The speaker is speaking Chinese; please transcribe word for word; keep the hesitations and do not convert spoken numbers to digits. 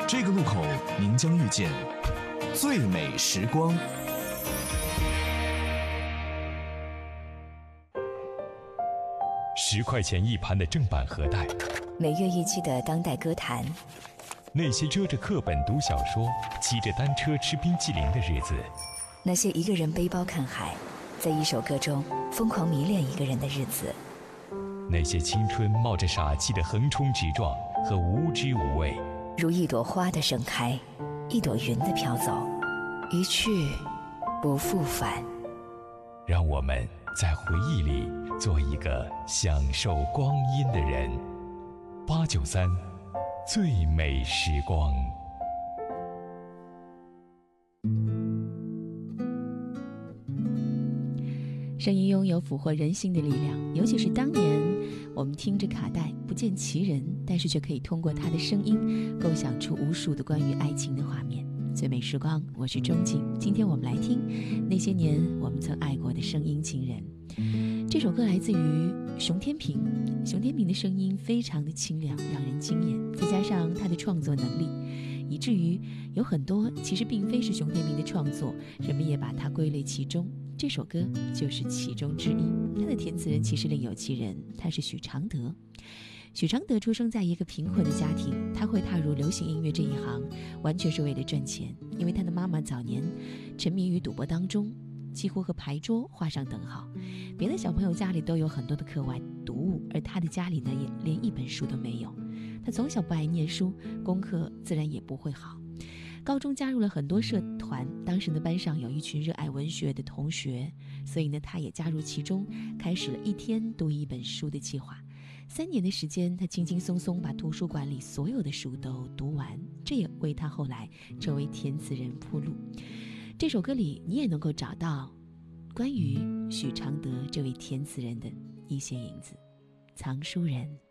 这个路口您将遇见最美时光。 十块钱一盘的正版盒带， 每月一期的当代歌坛， 那些遮着课本读小说、骑着单车吃冰淇淋的日子， 那些一个人背包看海，在一首歌中疯狂迷恋一个人的日子， 那些青春冒着傻气的横冲直撞和无知无畏， 如一朵花的盛开，一朵云的飘走，一去不复返。 让我们在回忆里做一个享受光阴的人。八九三最美时光。 声音拥有俘获人心的力量，尤其是当年我们听着卡带不见其人，但是却可以通过他的声音构想出无数的关于爱情的画面。最美时光，我是钟静，今天我们来听那些年我们曾爱过的声音情人。这首歌来自于熊天平，熊天平的声音非常的清亮，让人惊艳，再加上他的创作能力，以至于有很多其实并非是熊天平的创作，人们也把它归类其中。这首歌就是其中之一，他的填词人其实另有其人，他是许常德。许常德出生在一个贫困的家庭，他会踏入流行音乐这一行完全是为了赚钱，因为他的妈妈早年沉迷于赌博当中，几乎和牌桌画上等号。别的小朋友家里都有很多的课外读物，而他的家里呢也连一本书都没有。他从小不爱念书，功课自然也不会好。高中加入了很多社团，当时呢班上有一群热爱文学的同学，所以呢他也加入其中，开始了一天读一本书的计划。三年的时间，他轻轻松松把图书馆里所有的书都读完，这也为他后来成为填词人铺路。这首歌里你也能够找到关于许常德这位填词人的一些影子。藏书人。